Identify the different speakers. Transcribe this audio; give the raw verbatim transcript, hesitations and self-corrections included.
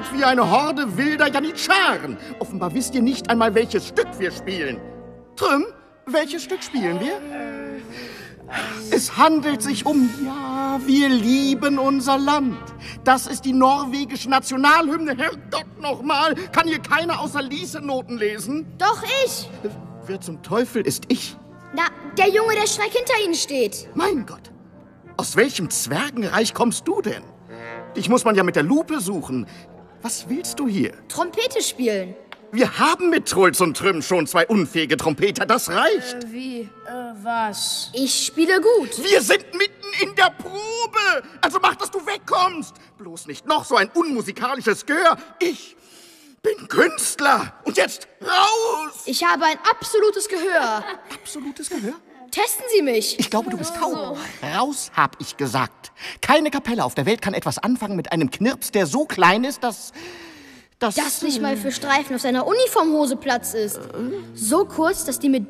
Speaker 1: laut wie eine Horde wilder Janitscharen. Offenbar wisst ihr nicht einmal, welches Stück wir spielen. Trüm, welches Stück spielen wir? Es handelt sich um Ja, wir lieben unser Land. Das ist die norwegische Nationalhymne. Herrgott nochmal, kann hier keiner außer Lise Noten lesen?
Speaker 2: Doch ich.
Speaker 1: Wer zum Teufel ist ich?
Speaker 2: Na, der Junge, der schräg hinter Ihnen steht.
Speaker 1: Mein Gott, aus welchem Zwergenreich kommst du denn? Dich muss man ja mit der Lupe suchen. Was willst du hier?
Speaker 2: Trompete spielen.
Speaker 1: Wir haben mit Trulz und Trüm schon zwei unfähige Trompeter, das reicht.
Speaker 3: Äh, wie? Äh, was?
Speaker 2: Ich spiele gut.
Speaker 1: Wir sind mitten in der Probe. Also mach, dass du wegkommst. Bloß nicht noch so ein unmusikalisches Gehör. Ich bin Künstler. Und jetzt raus.
Speaker 2: Ich habe ein absolutes Gehör.
Speaker 1: Absolutes Gehör?
Speaker 2: Testen Sie mich.
Speaker 1: Ich glaube, du bist taub. Raus, hab ich gesagt. Keine Kapelle auf der Welt kann etwas anfangen mit einem Knirps, der so klein ist, dass... dass
Speaker 2: Das nicht mal für Streifen auf seiner Uniformhose Platz ist. So kurz, dass die mit